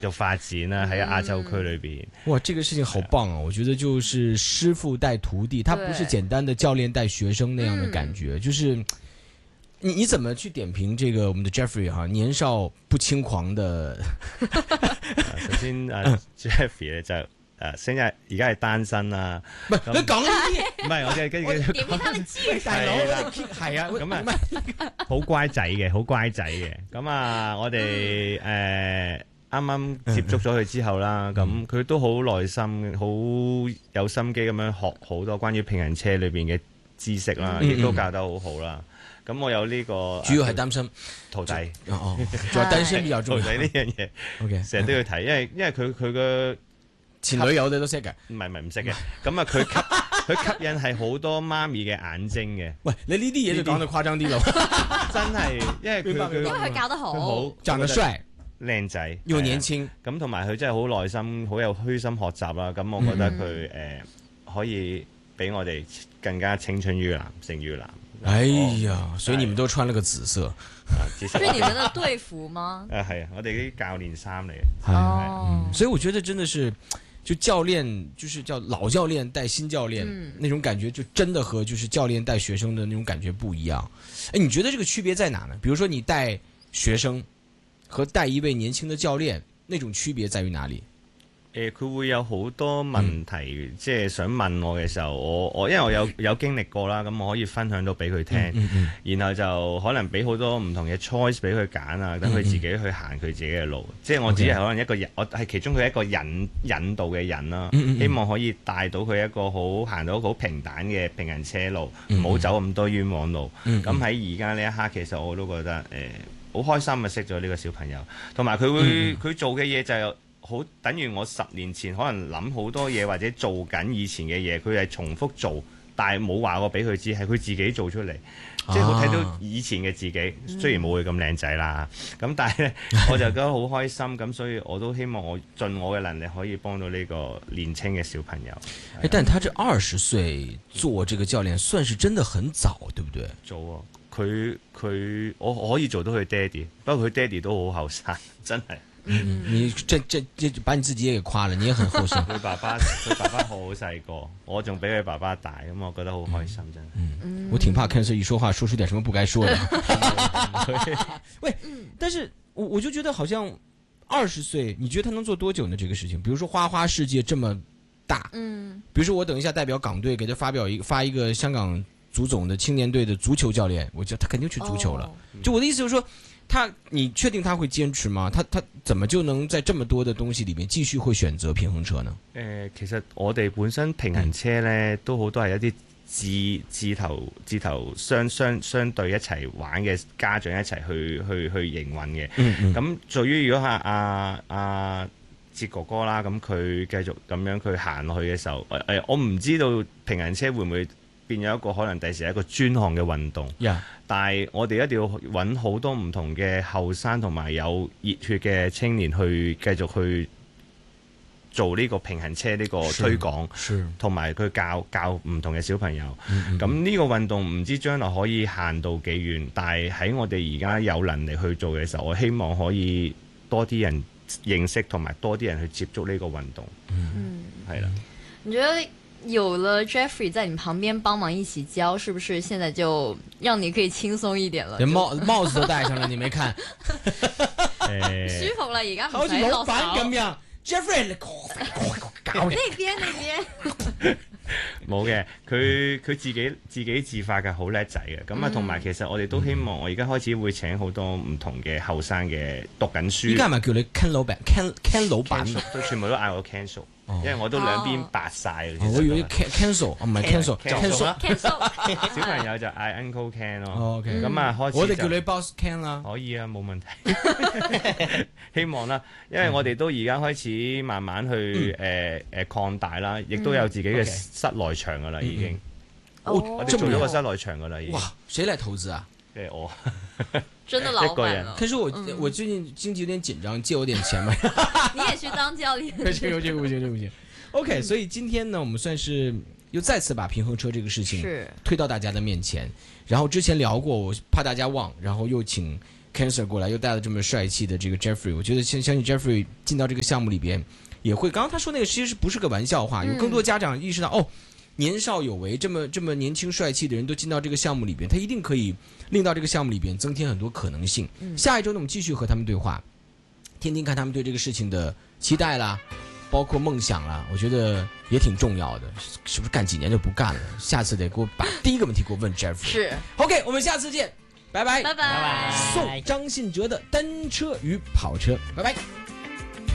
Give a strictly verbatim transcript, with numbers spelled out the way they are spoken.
就發展啦，喺亞洲區裏邊。 哇，這個事情好棒啊！我覺得就是師傅帶徒弟，他不是簡單的教練帶學生那樣的感覺，就是你你怎麼去點評這個我們的 Jeffrey 哈、啊、年少不輕狂的？ 首先啊 Jeffrey 咧就誒，現在而家係單身啦。 唔係你講呢啲， 唔係我嘅跟住點評他的技術， 大佬係啊， 咁啊好乖仔嘅，好乖仔嘅。咁啊，我哋誒。啱啱接觸咗佢之後啦，咁佢都好耐心、好有心機咁樣學好多關於平衡車裏邊嘅知識啦，亦、嗯、都教得好好啦。咁我有呢、這個主要係擔心徒弟， 哦，主要擔心比較重要。 徒弟呢樣嘢，OK，成日都要睇，因為因為佢佢嘅前女友你都識嘅， 唔係唔係唔識嘅。咁啊，佢吸佢吸引係好多媽咪嘅眼睛嘅。 喂，你呢啲嘢就講得誇張啲咯， 真係，因為佢佢因為佢教得好， 好長得帥。 靚仔又年輕， 咁同埋佢真係好耐心，好有虛心學習啦。咁我覺得佢誒、嗯呃、可以比我哋更加青春於藍，勝於藍。 哎呀，所以你們都穿了個紫色， 啊，紫色是你們的隊服嗎？ 誒係啊，我哋啲教練衫嚟嘅。 哦、嗯，所以我覺得真的是，就教練就是叫老教練帶新教練、嗯，那種感覺就真的和就是教練帶學生的那種感覺不一樣。哎，你覺得這個區別在哪呢？比如說你帶學生。和帶一位年輕的教練，那種區別在於哪裡？誒、 呃，佢會有好多問題，嗯、即係想問我嘅時候，我我因為我有有經歷過啦，咁我可以分享到俾佢聽、嗯嗯嗯，然後就可能俾好多唔同嘅 choice 俾佢揀啊，等佢自己去行佢自己嘅路。嗯嗯即係我只係可能一個人，我係其中佢一個引引導嘅人啦、嗯嗯，希望可以帶到佢一個好行到好平坦嘅平衡車路，唔、嗯、好、嗯、走咁多冤枉路。咁喺而家呢一刻，其實我都覺得誒。呃好開心啊！識咗呢個小朋友，同埋佢會佢、嗯、做嘅嘢就係好等於我十年前可能諗好多嘢或者做緊以前嘅嘢，佢係重複做，但係冇話過俾佢知，係佢自己做出嚟，即係好睇到以前嘅自己。啊、雖然冇佢咁靚仔啦，咁但係咧我就覺得好開心，咁所以我都希望我盡我嘅能力可以幫到呢個年輕嘅小朋友。 誒，但他這二十歲做這個教練，算是真的很早，對不對？ 早啊！佢佢我我可以做到佢爹哋，不過佢爹哋都好後生，真係。 嗯，你這這這把你自己也給誇了，你也很後生。 佢爸爸佢爸爸好細個，我仲比佢爸爸大，咁我覺得好開心真係。 嗯，嗯我挺怕 Ken Sir 一說話說出點什麼不該說的。喂，但是我我就覺得好像二十歲，你覺得他能做多久呢？這個事情，比如說花花世界這麼大，嗯，比如說我等一下代表港隊給他發表一個發一個香港足總的青年隊的足球教練，我覺得他肯定去足球了。Oh. 就我的意思就是說，他你確定他會堅持嗎？他他怎麼就能在這麼多的東西裏面繼續會選擇平衡車呢？ 誒、呃，其實我哋本身平衡車呢，嗯、都好多係一啲志志頭志頭相相相對一齊玩嘅家長一齊去去去營運嘅。嗯咁至於如果係阿阿哲哥哥啦，咁佢繼續咁樣佢行落去嘅時候，誒、呃、我唔知道平衡車會唔會變咗一個可能第時係一個專項嘅運動，yeah. 但係我哋一定要揾好多唔同嘅後生同埋有熱血嘅青年去繼續去做呢個平衡車呢個推廣，同埋佢教教唔同嘅小朋友。咁、mm-hmm. 呢個運動唔知將來可以行到幾遠，但係喺我哋而家有能力去做嘅時候，我希望可以多啲人認識同埋多啲人去接觸呢個運動。嗯，係啦。 你覺得有了 Jeffrey 在你旁邊幫忙一起教，是不是現在就讓你可以輕鬆一點了？ 連帽帽子都戴上了，你沒看？ 舒服啦，而家好似老闆咁樣。Jeffrey，你搞呢邊呢邊。 冇嘅，佢佢自己自己自發嘅，好叻仔嘅。咁啊，同埋其實我哋都希望，我而家開始會請好多唔同嘅後生嘅讀緊書。依家係咪叫你 Ken 老闆 ？Ken Ken 老闆都全部都嗌我 cancel。因為我都兩邊白晒、 哦，我以為 cancel，唔係 cancel，cancel cancel。小朋友就嗌 Uncle Ken 咯。哦、OK，咁、嗯、啊開始我哋叫你 Boss Ken 啦。 可以啊，冇問題。希望啦，因為我哋都而家開始慢慢去誒誒擴大啦，亦都有自己嘅室內場噶啦，已經。 哦， 我哋做咗個室內場噶啦，已經。 哇，誰來投資啊？ 誒我。 真的老闆了， 可是我、嗯、我最近經濟有點緊張，借我點錢嘛。 你也去當教練？ 不行不行不行不行。OK，、嗯、所以今天呢，我們算是又再次把平衡車這個事情推到大家的面前。然後之前聊過，我怕大家忘，然後又請 Cancer 过来，又带了这么帅气的这个 Jeffrey， 我觉得相相信 Jeffrey 进到这个项目里边也会，刚刚他说那个其实不是个玩笑话，有更多家长意识到、嗯、哦，年少有为，这么这么年轻帅气的人都进到这个项目里边，他一定可以令到这个项目里边增添很多可能性。嗯、下一周呢，我们继续和他们对话，听听看他们对这个事情的期待啦，包括梦想啦，我觉得也挺重要的。是不是干几年就不干了？下次得给我把第一个问题给我问 Jeffrey。 是 OK， 我们下次见，拜拜， 拜拜。 送张信哲的单车与跑车，拜拜。